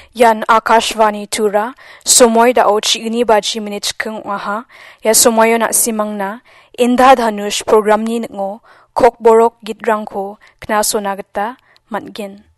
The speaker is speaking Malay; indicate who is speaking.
Speaker 1: Yan Akashvani Tura, Somoy da o chigni baji minute kung aha, ya somoyo na simang na, Indha Dhanush program ni ngo, Kok Borok Gitrang ko, Kna Sonagata, Matgin.